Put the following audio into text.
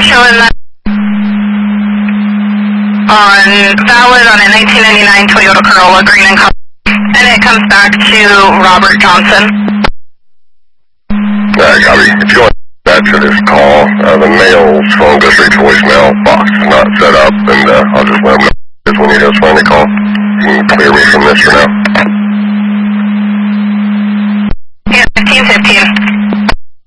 showing that valid on a 1999 Toyota Corolla, green and color, and it comes back to Robert Johnson. Copy. If you want to answer this call, the mail's phone goes straight to voicemail. Box is not set up, and I'll just let them know when he does finally call. You can clear me from this for now. Yeah, 1515.